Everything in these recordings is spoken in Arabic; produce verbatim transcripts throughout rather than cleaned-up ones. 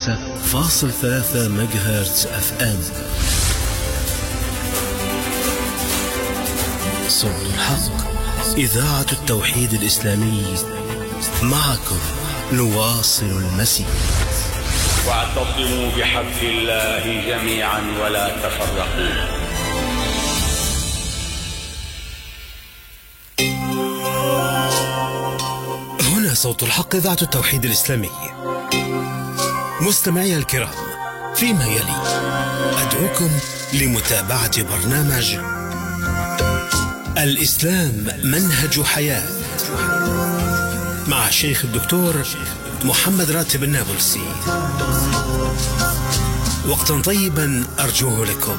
خمسة فاصل ثلاثة ميجاهرتز اف ام. صوت الحق، إذاعة التوحيد الإسلامي. معكم نواصل المسير. واعتصموا بحبل الله جميعا ولا تفرقوا. هنا صوت الحق، إذاعة التوحيد الإسلامي. مستمعي الكرام، فيما يلي أدعوكم لمتابعة برنامج الإسلام منهج حياة مع الشيخ الدكتور محمد راتب النابلسي. وقتا طيبا أرجوه لكم.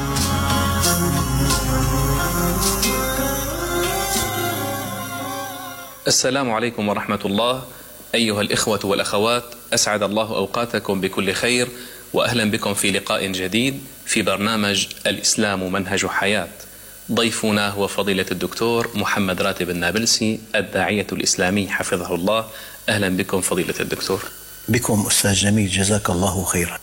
السلام عليكم ورحمة الله. أيها الإخوة والأخوات، أسعد الله أوقاتكم بكل خير، وأهلا بكم في لقاء جديد في برنامج الإسلام منهج حياة. ضيفنا هو فضيلة الدكتور محمد راتب النابلسي، الداعية الإسلامي حفظه الله. أهلا بكم فضيلة الدكتور. بكم أستاذ جميل، جزاك الله خيرا.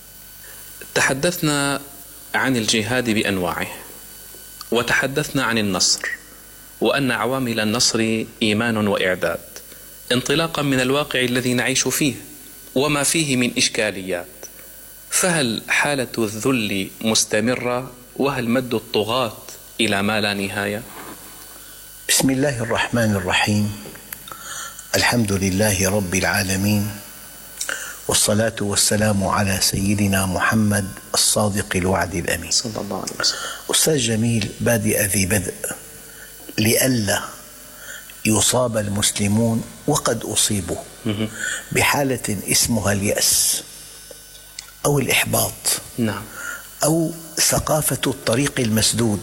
تحدثنا عن الجهاد بأنواعه، وتحدثنا عن النصر، وأن عوامل النصر إيمان وإعداد، انطلاقا من الواقع الذي نعيش فيه وما فيه من إشكاليات. فهل حالة الذل مستمرة؟ وهل مد الطغاة إلى ما لا نهاية؟ بسم الله الرحمن الرحيم. الحمد لله رب العالمين، والصلاة والسلام على سيدنا محمد الصادق الوعد الأمين صلى الله عليه وسلم. أستاذ جميل، بادئ ذي بدء لئلا يصاب المسلمون وقد أصيبوا بحالة اسمها اليأس أو الإحباط، نعم، أو ثقافة الطريق المسدود.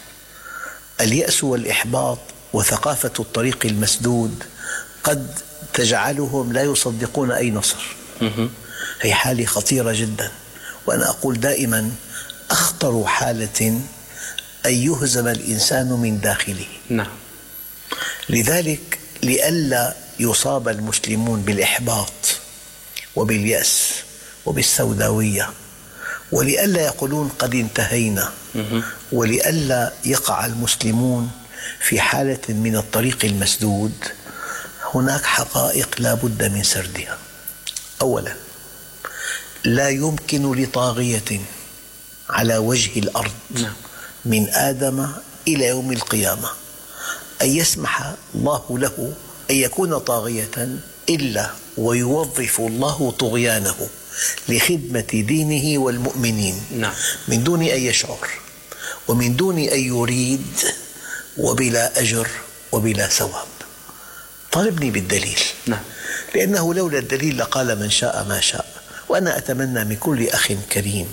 اليأس والإحباط وثقافة الطريق المسدود قد تجعلهم لا يصدقون أي نصر. هي حالة خطيرة جدا، وأنا أقول دائما أخطر حالة أن يهزم الإنسان من داخله. نعم. لذلك لئلا يصاب المسلمون بالإحباط وباليأس وبالسوداوية، ولئلا يقولون قد انتهينا، ولئلا يقع المسلمون في حالة من الطريق المسدود، هناك حقائق لا بد من سردها. أولا، لا يمكن لطاغية على وجه الأرض من آدم إلى يوم القيامة أن يسمح الله له أن يكون طاغية إلا ويوظف الله طغيانه لخدمة دينه والمؤمنين، نعم، من دون أن يشعر ومن دون أن يريد، وبلا أجر وبلا ثواب. طالبني بالدليل، نعم، لأنه لولا الدليل لقال من شاء ما شاء. وأنا أتمنى من كل أخ كريم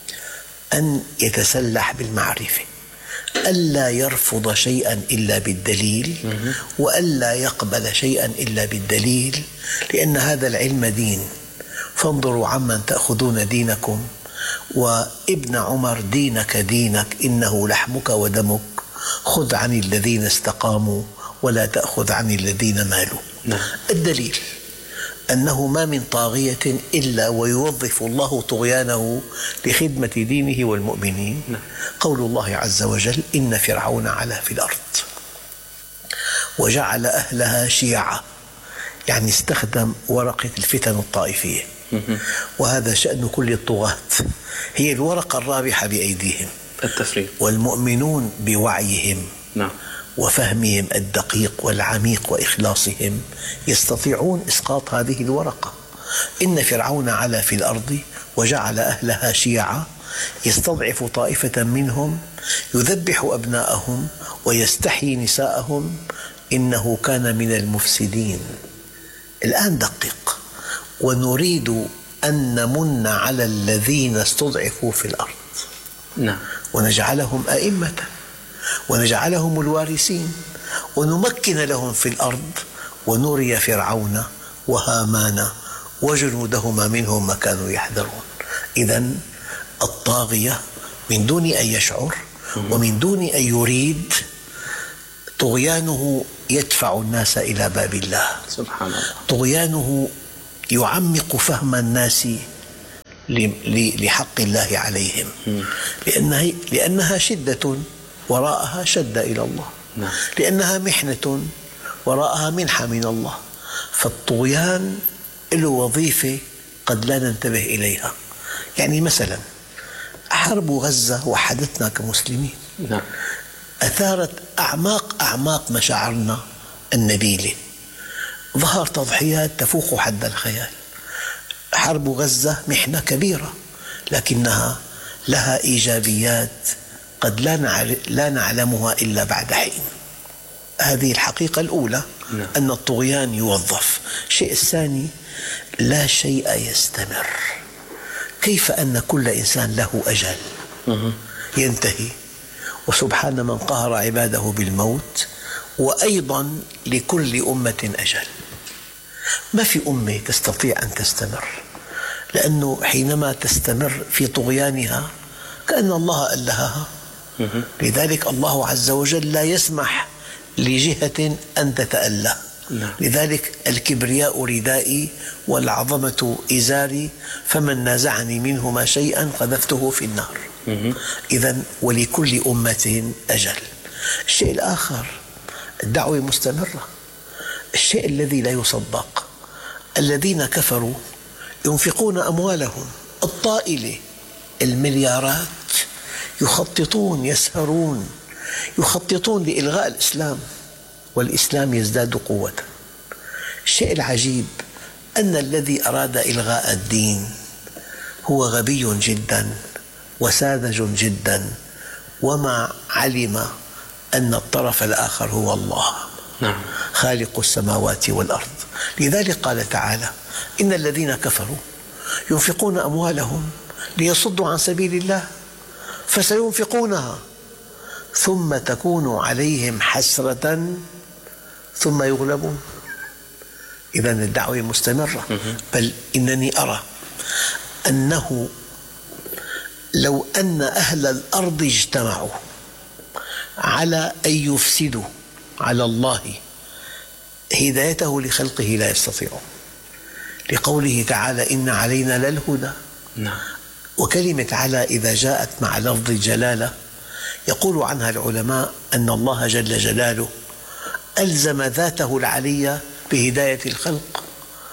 أن يتسلح بالمعرفة، ألا يرفض شيئا إلا بالدليل، وألا يقبل شيئا إلا بالدليل، لأن هذا العلم دين. فانظروا عمن تأخذون دينكم، وابن عمر دينك دينك إنه لحمك ودمك، خذ عن الذين استقاموا ولا تأخذ عن الذين مالوا. نعم. الدليل أنه ما من طاغية إلا ويوظف الله طغيانه لخدمة دينه والمؤمنين. نعم. قول الله عز وجل: إن فرعون علا في الأرض وجعل أهلها شيعا، يعني استخدم ورقة الفتن الطائفية، وهذا شأن كل الطغاة، هي الورقة الرابحة بأيديهم، التفريط. والمؤمنون بوعيهم، نعم، وفهمهم الدقيق والعميق وإخلاصهم يستطيعون إسقاط هذه الورقة. إن فرعون علا في الأرض وجعل أهلها شيعا يستضعف طائفة منهم يذبح أبناءهم ويستحيي نساءهم إنه كان من المفسدين. الآن دقق: ونريد أن نمن على الذين استضعفوا في الأرض، نعم، ونجعلهم أئمة ونجعلهم الوارثين ونمكن لهم في الأرض ونري فرعون وهامان وجنودهما منهم ما كانوا يحذرون. إذن الطاغية من دون أن يشعر ومن دون أن يريد، طغيانه يدفع الناس إلى باب الله. سبحان الله. طغيانه يعمق فهم الناس لحق الله عليهم، لأنها, لأنها شدة وراءها شدة إلى الله، لأنها محنة وراءها منحة من الله. فالطغيان له وظيفة قد لا ننتبه إليها. يعني مثلا حرب غزة وحدتنا كمسلمين، أثارت أعماق أعماق مشاعرنا النبيلة، ظهر تضحيات تفوق حد الخيال. حرب غزة محنة كبيرة، لكنها لها إيجابيات قد لا نعلمها إلا بعد حين. هذه الحقيقة الأولى، أن الطغيان يوظف. الشيء الثاني، لا شيء يستمر. كيف أن كل إنسان له أجل ينتهي، وسبحان من قهر عباده بالموت، وأيضا لكل أمة أجل. ما في أمة تستطيع أن تستمر، لأنه حينما تستمر في طغيانها كأن الله ألهها. لذلك الله عز وجل لا يسمح لجهة أن تتأله. لذلك الكبرياء ردائي والعظمة إزاري، فمن نازعني منهما شيئا قذفته في النار. إذن ولكل أمة أجل. الشيء الآخر، الدعوة مستمرة. الشيء الذي لا يصدق، الذين كفروا ينفقون أموالهم الطائلة المليارات، يخططون يسهرون يخططون لإلغاء الإسلام، والإسلام يزداد قوة. الشيء العجيب أن الذي أراد إلغاء الدين هو غبي جدا وساذج جدا، وما علم أن الطرف الآخر هو الله خالق السماوات والأرض. لذلك قال تعالى: إن الذين كفروا ينفقون أموالهم ليصدوا عن سبيل الله فسينفقونها ثم تكون عليهم حسرة ثم يغلبون. إذن الدعوة مستمرة. بل إنني أرى أنه لو أن أهل الأرض اجتمعوا على أن يفسدوا على الله هدايته لخلقه لا يستطيعون، لقوله تعالى: إن علينا للهدى. وكلمة على إذا جاءت مع لفظ الجلالة يقول عنها العلماء أن الله جل جلاله ألزم ذاته العلية بهداية الخلق.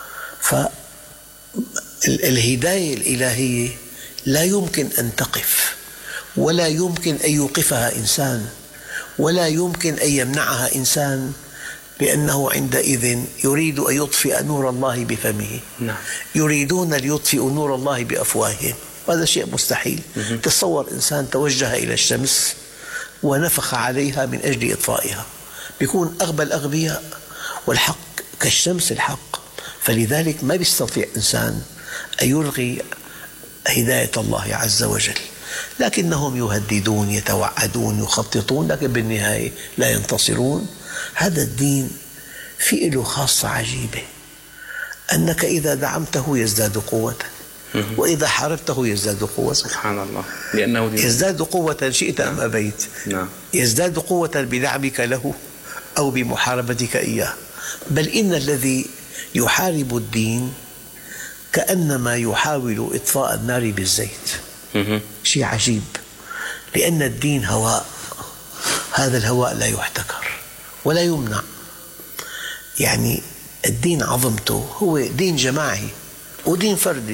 فالهداية الإلهية لا يمكن أن تقف، ولا يمكن أن يوقفها إنسان، ولا يمكن أن يمنعها إنسان، لأنه عندئذ يريد أن يطفئ نور الله بفمه. يريدون ليطفئوا نور الله بأفواههم، هذا شيء مستحيل. تصور إنسان توجه إلى الشمس ونفخ عليها من أجل إطفائها، بيكون أغبى الأغبياء، والحق كالشمس الحق. فلذلك ما بيستطيع إنسان أن يلغي هداية الله عز وجل، لكنهم يهددون يتوعدون يخططون، لكن بالنهاية لا ينتصرون. هذا الدين فيه له خاصة عجيبة، أنك إذا دعمته يزداد قوة، وإذا حاربته يزداد قوة. سبحان الله. لأنه يزداد قوة شئت أم أبيت. نعم. يزداد قوة بدعمك له أو بمحاربتك إياه. بل إن الذي يحارب الدين كأنما يحاول إطفاء النار بالزيت. شيء عجيب، لأن الدين هواء، هذا الهواء لا يحتكر ولا يمنع. يعني الدين عظمته هو دين جماعي ودين فردي.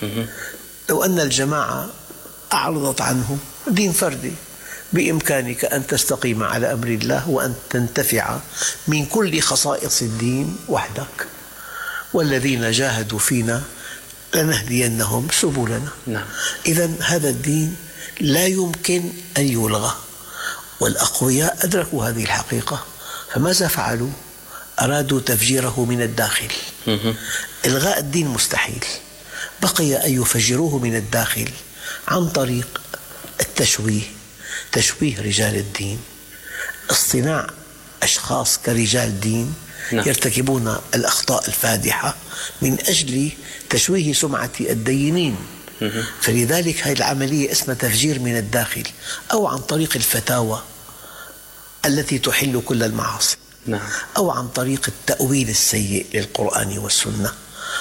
لو أن الجماعة أعرضت عنه دين فردي، بإمكانك أن تستقيم على أمر الله وأن تنتفع من كل خصائص الدين وحدك. والذين جاهدوا فينا لنهدينهم سبلنا. نعم. إذن هذا الدين لا يمكن أن يلغى، والأقوياء أدركوا هذه الحقيقة، فماذا فعلوا؟ أرادوا تفجيره من الداخل. إلغاء الدين مستحيل، بقي أن يفجروه من الداخل عن طريق التشويه، تشويه رجال الدين، اصطناع أشخاص كرجال دين يرتكبون الأخطاء الفادحة من أجل تشويه سمعة الدينين. فلذلك هذه العملية اسمها تفجير من الداخل، أو عن طريق الفتاوى التي تحل كل المعاصي، أو عن طريق التأويل السيء للقرآن والسنة،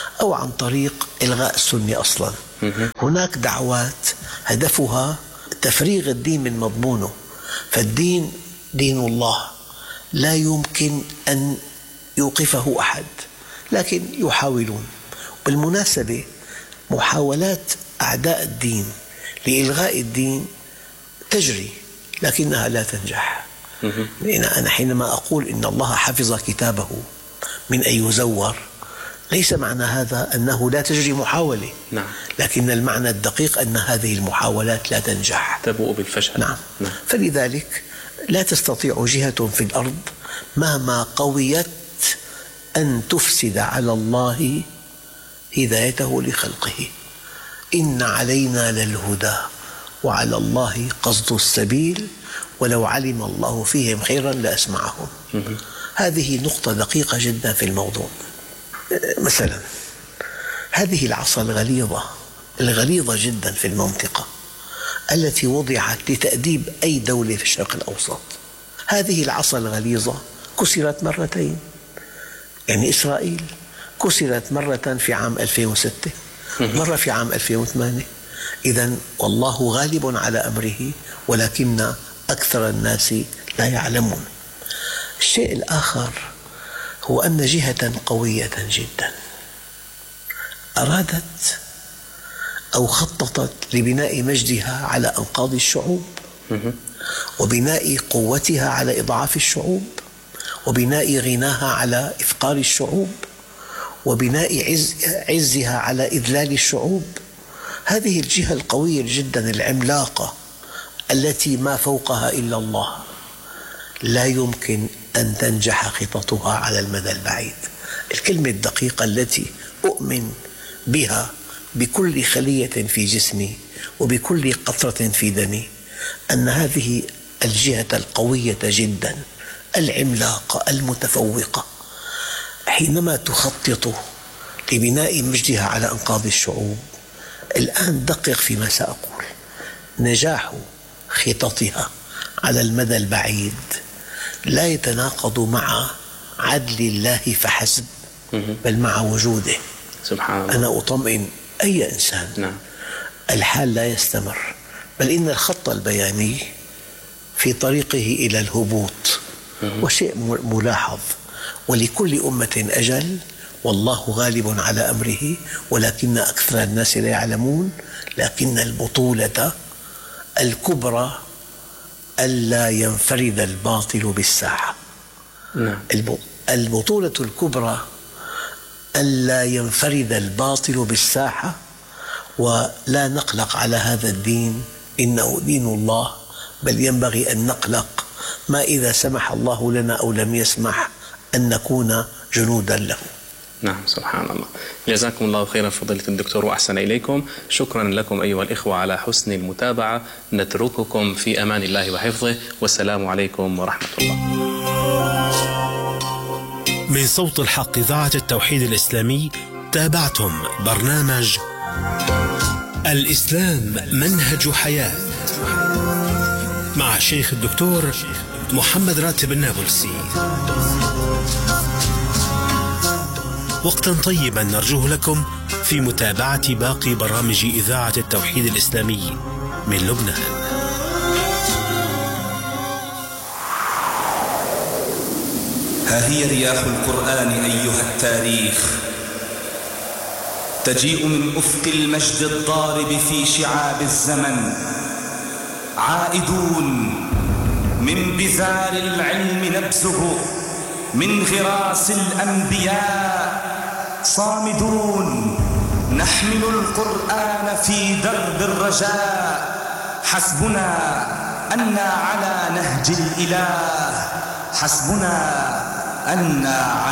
أو عن طريق إلغاء السنة أصلا. هناك دعوات هدفها تفريغ الدين من مضمونه، فالدين دين الله لا يمكن أن يوقفه أحد، لكن يحاولون. بالمناسبة محاولات أعداء الدين لإلغاء الدين تجري لكنها لا تنجح. لأن أنا حينما أقول إن الله حفظ كتابه من أن يزور ليس معنى هذا أنه لا تجري محاولة، نعم. لكن المعنى الدقيق أن هذه المحاولات لا تنجح، تبوء بالفشل. نعم. نعم. فلذلك لا تستطيع جهة في الأرض مهما قويت أن تفسد على الله هدايته لخلقه. إن علينا للهدى وعلى الله قصد السبيل ولو علم الله فيهم خيرا لأسمعهم. هذه نقطة دقيقة جدا في الموضوع. مثلا هذه العصا الغليظة الغليظة جدا في المنطقة التي وضعت لتأديب أي دولة في الشرق الأوسط، هذه العصا الغليظة كسرت مرتين. يعني إسرائيل كسرت مرة في عام ألفين وستة، مرة في عام ألفين وثمانية. إذن والله غالب على أمره ولكن أكثر الناس لا يعلمون. الشيء الآخر هو أن جهة قوية جدا أرادت أو خططت لبناء مجدها على أنقاض الشعوب، وبناء قوتها على إضعاف الشعوب، وبناء غناها على إفقار الشعوب، وبناء عز عزها على إذلال الشعوب. هذه الجهة القوية جدا العملاقة التي ما فوقها إلا الله لا يمكن أن تنجح خططها على المدى البعيد. الكلمة الدقيقة التي أؤمن بها بكل خلية في جسمي وبكل قطرة في دمي أن هذه الجهة القوية جدا العملاقة المتفوقة حينما تخطط لبناء مجدها على أنقاض الشعوب، الآن دقق فيما سأقول، نجاح خططها على المدى البعيد لا يتناقض مع عدل الله فحسب، بل مع وجوده. سبحان الله. أنا أطمئن أي إنسان. نعم. الحال لا يستمر، بل إن الخط البياني في طريقه إلى الهبوط، وشيء ملاحظ. ولكل أمة أجل والله غالب على أمره ولكن أكثر الناس لا يعلمون. لكن البطولة الكبرى ألا ينفرد الباطل بالساحة. نعم. البطولة الكبرى ألا ينفرد الباطل بالساحة، ولا نقلق على هذا الدين، إنه دين الله، بل ينبغي أن نقلق ما إذا سمح الله لنا أو لم يسمح أن نكون جنودا له. نعم. سبحان الله. جزاكم الله خيرا فضيلة الدكتور وأحسن إليكم. شكرا لكم أيها الإخوة على حسن المتابعة. نترككم في أمان الله وحفظه، والسلام عليكم ورحمة الله. من صوت الحق إذاعة التوحيد الإسلامي تابعتم برنامج الإسلام منهج حياة مع الشيخ الدكتور محمد راتب النابلسي. وقتا طيبا نرجوه لكم في متابعة باقي برامج إذاعة التوحيد الإسلامي من لبنان. ها هي رياح القرآن أيها التاريخ، تجيء من أفق المجد الضارب في شعاب الزمن. عائدون من بذار العلم نبزه، من غراس الأنبياء صامدون، نحمل القرآن في درب الرجاء. حسبنا أنا على نهج الإله، حسبنا أنا على